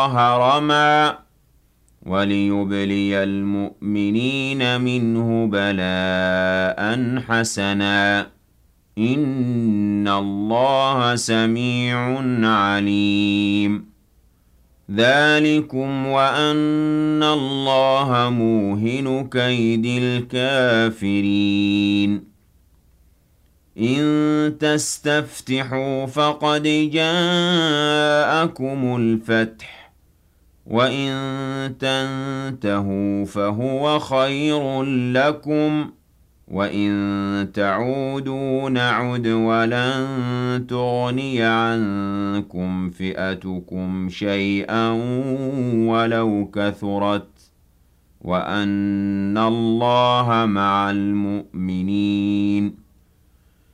رَمًى وَلِيُبْلِيَ الْمُؤْمِنِينَ مِنْهُ بَلَاءً حَسَنًا ۚ إِنَّ اللَّهَ سَمِيعٌ عَلِيمٌ ذَٰلِكُمْ وَأَنَّ اللَّهَ مُوهِنُ كَيْدِ الْكَافِرِينَ إِن تَسْتَفْتِحُوا فَقَدْ جَاءَكُمُ الْفَتْحُ ۖ وَإِن تَنتَهُوا فَهُوَ خَيْرٌ لَّكُمْ ۖ وَإِن تَعُودُوا نَعُدْ وَلَن تُغْنِيَ عَنكُمْ فِئَتُكُمْ شَيْئًا وَلَوْ كَثُرَتْ ۚ وَأَنَّ اللَّهَ مَعَ الْمُؤْمِنِينَ